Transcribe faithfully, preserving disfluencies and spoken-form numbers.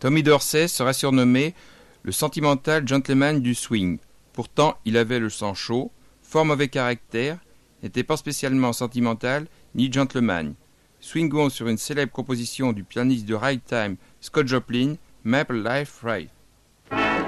Tommy Dorsey serait surnommé le sentimental gentleman du swing. Pourtant, il avait le sang chaud, fort mauvais caractère, n'était pas spécialement sentimental ni gentleman. Swingons sur une célèbre composition du pianiste de ragtime Scott Joplin, Maple Life Ride.